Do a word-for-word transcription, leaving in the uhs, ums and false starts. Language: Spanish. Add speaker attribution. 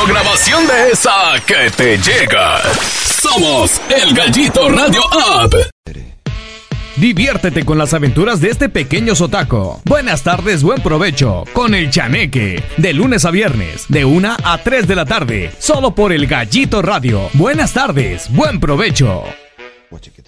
Speaker 1: programación de esa que te llega. Somos el Gallito Radio App.
Speaker 2: Diviértete con las aventuras de este pequeño zotaco. Buenas tardes, buen provecho con el Chaneque. De lunes a viernes, de una a tres de la tarde. Solo por el Gallito Radio. Buenas tardes, buen provecho.